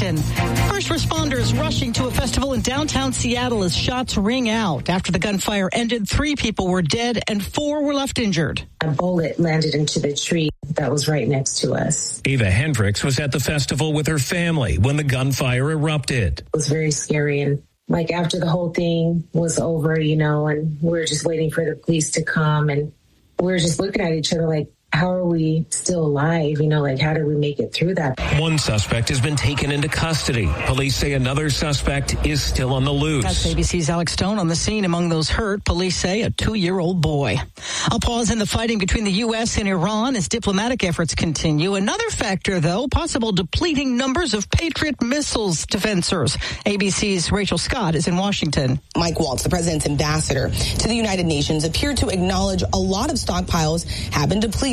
Washington. First responders rushing to a festival in downtown Seattle as shots ring out. After the gunfire ended, 3 people were dead and 4 were left injured. A bullet landed into the tree that was right next to us. Ava Hendricks was at the festival with her family when the gunfire erupted. It was very scary, and after the whole thing was over, and we were just waiting for the police to come, and we were just looking at each other like, how are we still alive? How did we make it through that? One suspect has been taken into custody. Police say another suspect is still on the loose. That's ABC's Alex Stone on the scene. Among those hurt, police say a 2-year-old boy. A pause in the fighting between the U.S. and Iran as diplomatic efforts continue. Another factor, though, possible depleting numbers of Patriot missiles defensors. ABC's Rachel Scott is in Washington. Mike Waltz, the president's ambassador to the United Nations, appeared to acknowledge a lot of stockpiles have been depleted.